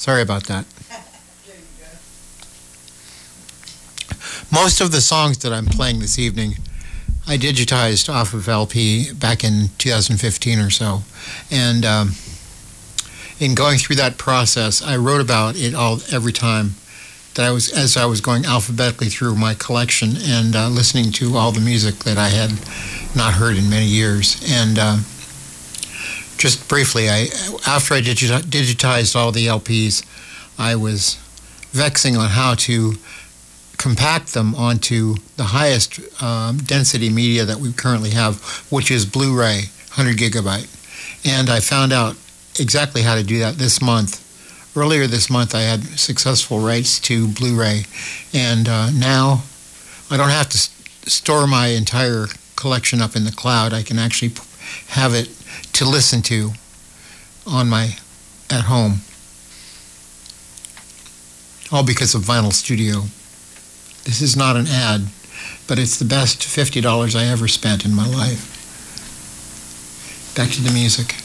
Sorry about that. Most of the songs that I'm playing this evening, I digitized off of LP back in 2015 or so. And in going through that process, I wrote about it all every time that as I was going alphabetically through my collection and listening to all the music that I had not heard in many years. And just briefly, after I digitized all the LPs, I was vexing on how to compact them onto the highest density media that we currently have, which is Blu-ray, 100 gigabyte. And I found out exactly how to do that this month. Earlier this month, I had successful rights to Blu-ray, and now I don't have to store my entire collection up in the cloud. I can actually have it to listen to at home. All because of Vinyl Studio. This is not an ad, but it's the best $50 I ever spent in my life. Back to the music.